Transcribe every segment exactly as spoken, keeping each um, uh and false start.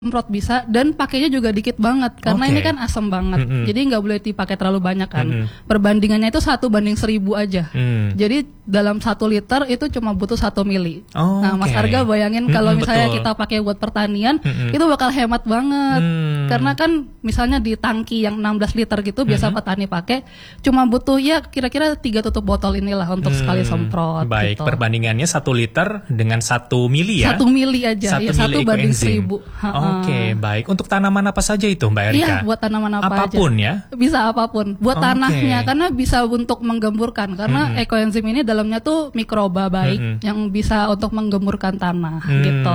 semprot bisa, dan pakainya juga dikit banget karena okay. ini kan asam banget, mm-hmm. jadi nggak boleh dipakai terlalu banyak kan. Mm-hmm. Perbandingannya itu satu banding seribu aja. Mm. Jadi dalam satu liter itu cuma butuh satu mili. Oh, nah, Mas okay. Arga bayangin mm-hmm, kalau misalnya betul. kita pakai buat pertanian, mm-hmm. itu bakal hemat banget. Mm. Karena kan misalnya di tangki yang enam belas liter gitu biasa mm-hmm. petani pakai, cuma butuh ya kira-kira tiga tutup botol inilah untuk mm. sekali semprot. Baik, gitu. Perbandingannya satu liter dengan satu mili ya? Satu mili aja, satu, ya, satu banding seribu. Oke, okay, baik. Untuk tanaman apa saja itu, Mbak Erika? Iya, buat tanaman apa apapun aja. ya? Bisa apapun. Buat okay. tanahnya, karena bisa untuk menggemburkan. Karena mm-hmm. ekoenzim ini dalamnya tuh mikroba baik mm-hmm. yang bisa untuk menggemburkan tanah, mm, gitu.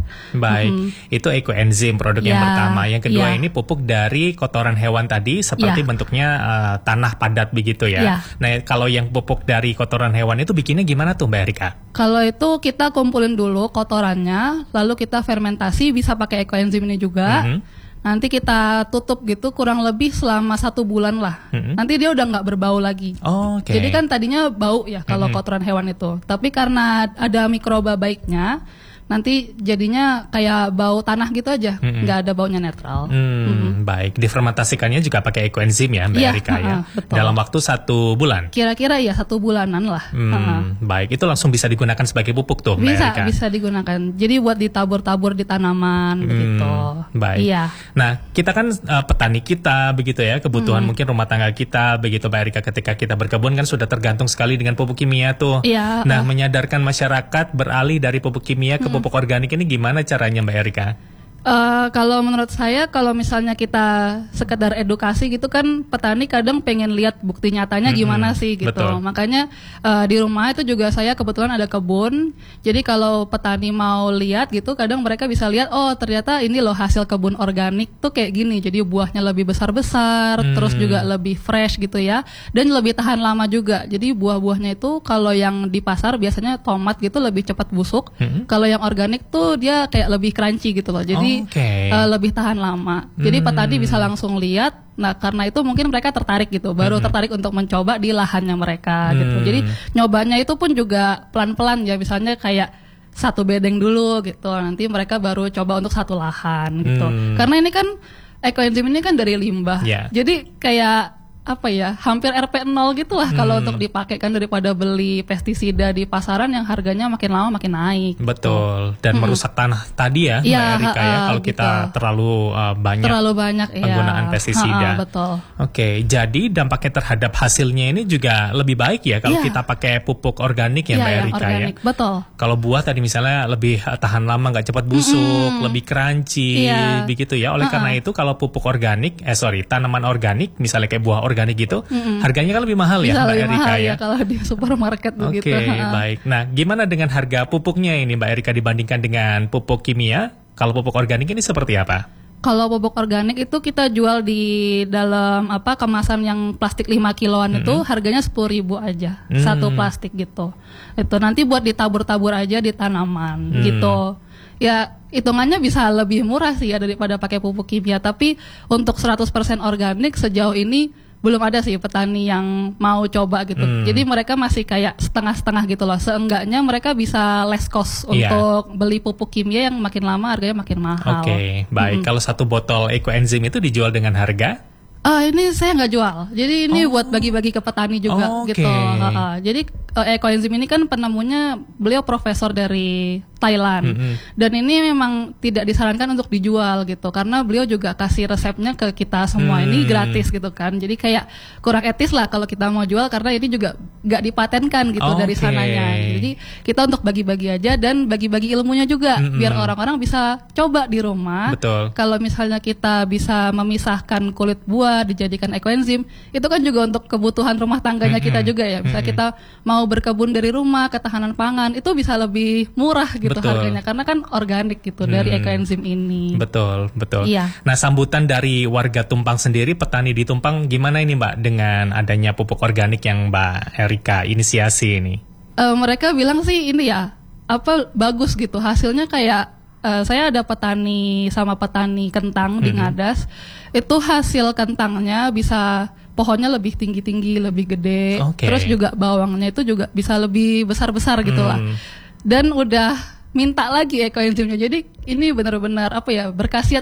Baik, mm-hmm. itu ekoenzim produk ya, yang pertama. Yang kedua ya. ini pupuk dari kotoran hewan tadi, seperti ya. bentuknya uh, tanah padat begitu ya. ya. Nah, kalau yang pupuk dari kotoran hewan itu bikinnya gimana tuh, Mbak Erika? Kalau itu kita kumpulin dulu kotorannya, lalu kita fermentasi, bisa pakai ekoenzim ini juga. Mm-hmm. Nanti kita tutup gitu kurang lebih selama satu bulan lah. Mm-hmm. Nanti dia udah nggak berbau lagi. Oh, okay. Jadi kan tadinya bau ya kalau mm-hmm. kotoran hewan itu. Tapi karena ada mikroba baiknya, nanti jadinya kayak bau tanah gitu aja, nggak mm-hmm. ada baunya netral. Mm, mm-hmm. Baik, difermentasikannya juga pakai ekoenzim ya, Mbak ya, Erika ya, betul. Dalam waktu satu bulan. Kira-kira ya satu bulanan lah. Hmm, uh-huh. Baik, itu langsung bisa digunakan sebagai pupuk tuh, Mbak bisa, Erika. Bisa digunakan. Jadi buat ditabur-tabur di tanaman, hmm, begitu. Baik. Iya. Nah, kita kan uh, petani kita begitu ya, kebutuhan hmm. mungkin rumah tangga kita begitu, Mbak Erika. Ketika kita berkebun kan sudah tergantung sekali dengan pupuk kimia tuh. Iya. Nah, uh. menyadarkan masyarakat beralih dari pupuk kimia ke hmm. pupuk organik ini gimana caranya, Mbak Erika? Uh, kalau menurut saya, kalau misalnya kita sekedar edukasi gitu kan, petani kadang pengen lihat bukti nyatanya gimana mm-hmm, sih gitu. Betul. Makanya uh, di rumah itu juga saya kebetulan ada kebun. Jadi kalau petani mau lihat gitu, kadang mereka bisa lihat, oh ternyata ini loh hasil kebun organik tuh kayak gini. Jadi buahnya lebih besar-besar, mm. terus juga lebih fresh gitu ya, dan lebih tahan lama juga. Jadi buah-buahnya itu kalau yang di pasar biasanya tomat gitu lebih cepat busuk. Mm-hmm. Kalau yang organik tuh dia kayak lebih crunchy gitu loh. Jadi Okay. Uh, lebih tahan lama. Jadi hmm. petani bisa langsung lihat. Nah, karena itu mungkin mereka tertarik gitu. Baru hmm. tertarik untuk mencoba di lahannya mereka hmm. gitu. Jadi nyobanya itu pun juga pelan-pelan ya. Misalnya kayak satu bedeng dulu gitu. Nanti mereka baru coba untuk satu lahan gitu. Hmm. Karena ini kan ekoenzim ini kan dari limbah. Yeah. Jadi kayak apa ya, hampir R P nol gitulah hmm. kalau untuk dipakai kan, daripada beli pestisida di pasaran yang harganya makin lama makin naik. Betul. Dan hmm. merusak tanah tadi ya, ya Mbak Erika ya, kalau gitu. kita terlalu uh, banyak terlalu banyak penggunaan ya. pestisida. Ha-ha, betul. Oke, jadi dampaknya terhadap hasilnya ini juga lebih baik ya kalau ya. kita pakai pupuk organik ya, ya Mbak Erika organik. ya. Betul. Kalau buah tadi misalnya lebih tahan lama, nggak cepat busuk, mm-hmm. lebih crunchy, ya. begitu ya. Oleh Ha-ha. karena itu kalau pupuk organik, eh sorry, tanaman organik misalnya kayak buah organik gitu, mm-hmm. harganya kan lebih mahal ya, Bisa Mbak lebih Erika mahal ya. ya kalau di supermarket begitu. Oke, okay, baik. Nah, gimana dengan harga pupuknya ini, Mbak Erika, dibandingkan dengan pupuk kimia? Kalau pupuk organik ini seperti apa? Kalau pupuk organik itu kita jual di dalam apa kemasan yang plastik lima kiloan mm-hmm. itu harganya sepuluh ribu aja, mm. satu plastik gitu. Itu nanti buat ditabur-tabur aja di tanaman mm. gitu. Ya hitungannya bisa lebih murah sih ya daripada pakai pupuk kimia. Tapi untuk seratus persen organik sejauh ini belum ada sih petani yang mau coba gitu. Hmm. Jadi mereka masih kayak setengah-setengah gitu loh. Seenggaknya mereka bisa less cost yeah. untuk beli pupuk kimia yang makin lama harganya makin mahal. Oke, okay, baik. Hmm. Kalau satu botol ekoenzim itu dijual dengan harga? Uh, ini saya nggak jual. Jadi ini oh. buat bagi-bagi ke petani juga oh, okay. gitu. Uh, uh. Jadi uh, ekoenzim ini kan penemunya beliau profesor dari Thailand. Mm-hmm. Dan ini memang tidak disarankan untuk dijual gitu. Karena beliau juga kasih resepnya ke kita semua mm. ini gratis gitu kan. Jadi kayak kurang etis lah kalau kita mau jual, karena ini juga nggak dipatenkan gitu oh, dari okay. sananya. Jadi kita untuk bagi-bagi aja dan bagi-bagi ilmunya juga. Mm-hmm. Biar orang-orang bisa coba di rumah. Betul. Kalau misalnya kita bisa memisahkan kulit buah dijadikan ekoenzim, itu kan juga untuk kebutuhan rumah tangganya mm-hmm. kita juga ya. Misalnya mm-hmm. kita mau berkebun dari rumah, ketahanan pangan itu bisa lebih murah gitu betul. harganya, karena kan organik gitu hmm. dari ekoenzim ini. Betul, betul. Iya. Nah, sambutan dari warga Tumpang sendiri, petani di Tumpang gimana ini, Mbak, dengan adanya pupuk organik yang Mbak Erika inisiasi ini? Uh, mereka bilang sih ini ya, apa bagus gitu hasilnya. Kayak uh, saya ada petani sama petani kentang mm-hmm. di Ngadas, itu hasil kentangnya bisa pohonnya lebih tinggi-tinggi, lebih gede, okay. terus juga bawangnya itu juga bisa lebih besar-besar gitu lah. Hmm. Dan udah minta lagi ekoenzimnya. Jadi ini benar-benar apa ya berkhasiat